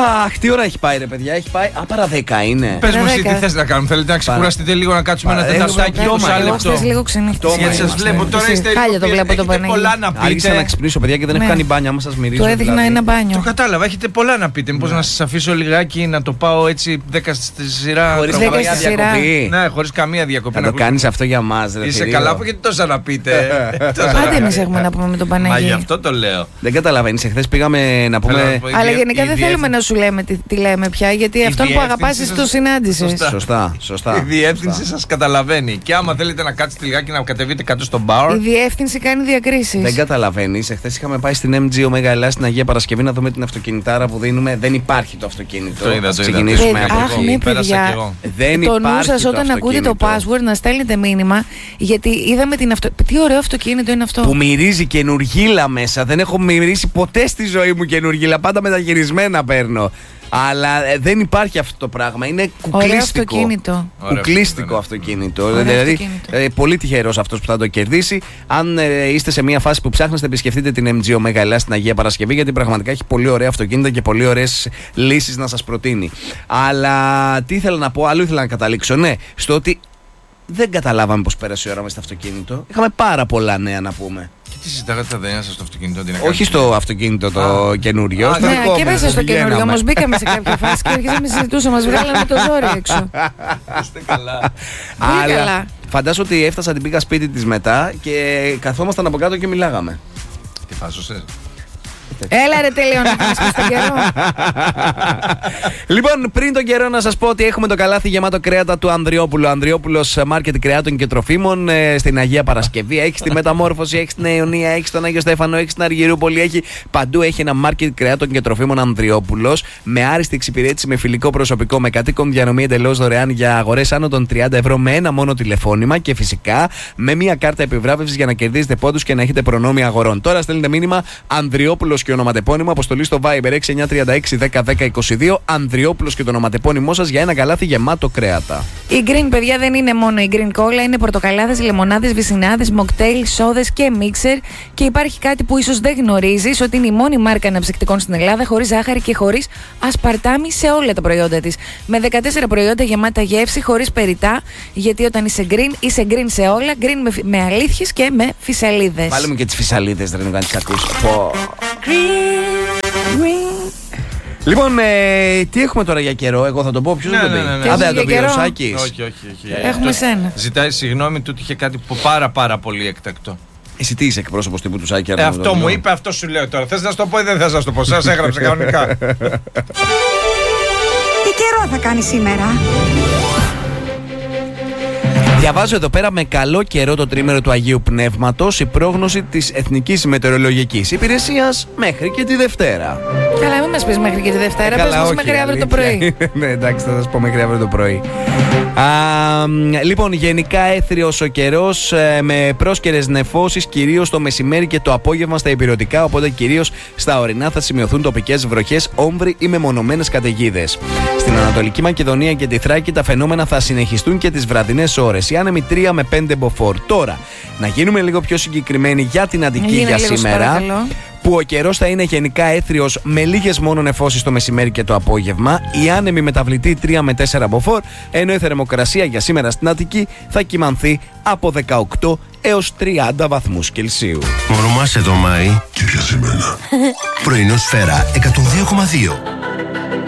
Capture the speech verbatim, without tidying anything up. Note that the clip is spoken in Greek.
Αχ, τι ώρα έχει πάει, ρε παιδιά, έχει πάει. Α, παρά δέκα είναι. Πες μου, εσύ τι θες να κάνουμε, θέλετε να ξεκουραστείτε λίγο, να κάτσουμε ένα τεταρτάκι, είκοσι λεπτό. Εγώ λίγο ξενύχτησα. Γιατί σας βλέπω τώρα, είστε πολλά να πείτε. Άρχισα να ξυπνήσω, παιδιά, και δεν έχω κάνει μπάνιο, άμα σας μυρίζω. Το έδειχνα ένα μπάνιο. Το κατάλαβα, έχετε πολλά να πείτε. Μήπως να σας αφήσω λιγάκι να το πάω έτσι δέκα στη σειρά. Χωρίς καμία διακοπή. Ναι, χωρίς καμία διακοπή. Να το κάνεις αυτό για μας, ρε. Είσαι καλά, από γιατί τόσα να πείτε. Άντε εμείς έχουμε να πούμε με τον Παναγί. Μα γι' αυτό το λέω. Δεν καταλαβαίνεις, εχθές πήγαμε να πούμε. Αλλά γενικά δεν θέλουμε να σου λέμε τι λέμε πια, γιατί αυτόν που αγαπάς το συνάντησες. Σωστά, σωστά. Η διεύθυνση σας καταλαβαίνει. Και άμα θέλετε να κάτσετε λιγάκι να κατεβείτε κάτω στο μπαρ. Η διεύθυνση κάνει διακρίσεις. Δεν καταλαβαίνεις. Εχθές είχαμε πάει στην εμ τζι Ωμέγα Ελλάς στην Αγία Παρασκευή να δούμε την αυτοκινητάρα που δίνουμε. Δεν υπάρχει το αυτοκίνητο. Το είδα, Ας το ξεκινήσουμε είδα. από Αχ, εκεί. ναι, παιδιά. Δεν το νου υπάρχει σας το όταν ακούτε το password να στέλνετε μήνυμα, γιατί είδαμε την αυτο... Τι ωραίο αυτοκίνητο είναι αυτό. Που μυρίζει καινουργίλα μέσα. Δεν έχω μυρίσει ποτέ στη ζωή μου καινουργίλα. Πάντα μεταγυρισμένα παίρνω. Αλλά ε, δεν υπάρχει αυτό το πράγμα. Είναι κουκλίστικο. Ωραίο αυτοκίνητο. Κουκλίστικο αυτοκίνητο. Ωραίο δηλαδή, αυτοκίνητο. Ε, πολύ τυχερός αυτός που θα το κερδίσει. Αν ε, είστε σε μια φάση που ψάχνεστε, επισκεφτείτε την εμ τζι Ωμέγα Ελλάς στην Αγία Παρασκευή, γιατί πραγματικά έχει πολύ ωραία αυτοκίνητα και πολύ ωραίες λύσεις να σας προτείνει. Αλλά τι ήθελα να πω, άλλο ήθελα να καταλήξω. Ναι, στο ότι δεν καταλάβαμε πώς πέρασε η ώρα μες στο αυτοκίνητο. Είχαμε πάρα πολλά νέα να πούμε. Και τι συζητάγατε τα δένεια σας στο αυτοκίνητο, τι να Όχι κάνετε? στο αυτοκίνητο το Α. καινούριο. Α, στο Ναι, δικό και μου, μέσα στο πηγαίναμε. καινούριο. Όμως μπήκαμε σε κάποια φάση και αρχίσαμε να συζητούσαμε. Μας βγάλαμε το ζόρι έξω. Είστε καλά. Πολύ καλά. Αλλά φαντάζομαι ότι έφτασα, την πήγα σπίτι της μετά και καθόμασταν από κάτω και μιλάγαμε. Τι φάσωσες? Έλα ρε τέλειο να πεις στον καιρό. Λοιπόν, πριν τον καιρό να σας πω ότι έχουμε το καλάθι γεμάτο κρέατα του Ανδριόπουλου. Ανδριόπουλος Μάρκετ Κρεάτων και Τροφίμων ε, στην Αγία Παρασκευή. Έχει τη Μεταμόρφωση, έχει την Αιωνία, έχει τον Άγιο Στέφανο, έχει την Αργυρούπολη. Έχει παντού έχει ένα Μάρκετ Κρεάτων και Τροφίμων Ανδριόπουλος με άριστη εξυπηρέτηση, με φιλικό προσωπικό, με κατοίκον διανομή εντελώς δωρεάν για αγορές άνω των τριάντα ευρώ με ένα μόνο τηλεφώνημα και φυσικά με μια κάρτα επιβράβευσης για να κερδίσετε πόντους και να έχετε προνόμια αγορών. Τώρα στέλνετε μήνυμα Ανδριόπουλος και ονοματεπώνυμο, αποστολή στο Viber έξι εννιά τρία έξι δέκα δέκα είκοσι δύο. Ανδριόπουλος και το ονοματεπώνυμό σας για ένα καλάθι γεμάτο κρέατα. Η Green, παιδιά, δεν είναι μόνο η Green Cola, είναι πορτοκαλάδες, λεμονάδες, βυσσινάδες, μοκτέιλ, σόδες και μίξερ. Και υπάρχει κάτι που ίσως δεν γνωρίζεις, ότι είναι η μόνη μάρκα αναψυκτικών στην Ελλάδα χωρίς ζάχαρη και χωρίς ασπαρτάμι σε όλα τα προϊόντα της. Με δεκατέσσερα προϊόντα γεμάτα γεύση, χωρίς περιτά, γιατί όταν είσαι Green, είσαι Green σε όλα. Green με, με αλήθειες και με φυσαλίδες. Βάλε μου και τις φυσαλίδες, δεν είναι τις ακούσεις. Green, green. Λοιπόν, ε, τι έχουμε τώρα για καιρό, εγώ θα το πω, ποιος Ναι, δεν το ναι, πει. ναι, ναι. Α, δεν θα το Για πει ο καιρό. Σάκης. Όχι, όχι, όχι. Έχουμε Το- σένα. Ζητάει συγγνώμη του ότι είχε κάτι που πάρα πάρα πολύ έκτακτο. Εσύ τι είσαι, εκπρόσωπος τύπου του Σάκη? Ε, αυτό μου είπε, αυτό σου λέω τώρα. Θες να σου το πω ή δεν θες να σου το πω? Σας έγραψε κανονικά. Τι καιρό θα κάνει σήμερα? Διαβάζω εδώ πέρα με καλό καιρό το τρίμερο του Αγίου Πνεύματος, η πρόγνωση της Εθνικής Μετεωρολογικής Υπηρεσίας μέχρι και τη Δευτέρα. Καλά, μην μας πεις μέχρι και τη Δευτέρα, πες μας μέχρι αύριο το πρωί. Ναι, εντάξει, θα σας πω μέχρι αύριο το πρωί. Α, λοιπόν, γενικά έθριος ο καιρός ε, με πρόσκαιρες νεφώσεις κυρίως το μεσημέρι και το απόγευμα στα υπηρετικά, οπότε κυρίως στα ορεινά θα σημειωθούν τοπικές βροχές, όμβροι ή μεμονωμένες καταιγίδες. Στην Ανατολική Μακεδονία και τη Θράκη τα φαινόμενα θα συνεχιστούν και τις βραδινές ώρες. Οι άνεμοι τρία με πέντε μποφόρ. Τώρα, να γίνουμε λίγο πιο συγκεκριμένοι για την Αττική Γίνε για λίγο, σήμερα. παρακαλώ. Που ο καιρός θα είναι γενικά έθριος με λίγες μόνο νεφώσεις το μεσημέρι και το απόγευμα. Οι άνεμοι μεταβλητοί τρία με τέσσερα μποφόρ, ενώ η θερμοκρασία για σήμερα στην Αττική θα κυμανθεί από δεκαοκτώ έως τριάντα βαθμούς Κελσίου. Ονομάσαι το Μάη. Και για σήμερα. Πρωινό Σφαίρα εκατόν δύο κόμμα δύο.